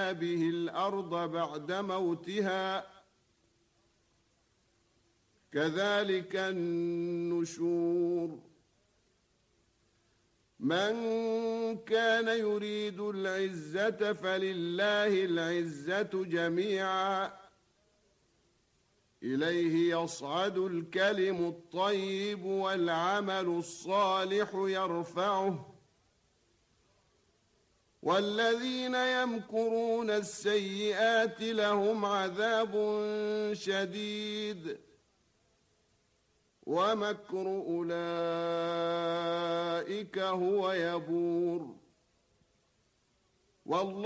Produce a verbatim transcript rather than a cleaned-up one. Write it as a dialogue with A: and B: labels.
A: أحيينا به الأرض بعد موتها كذلك النشور من كان يريد العزة فلله العزة جميعا إليه يصعد الكلم الطيب والعمل الصالح يرفعه والذين يمكرون السيئات لهم عذاب شديد ومكر أولئك هو يبور والله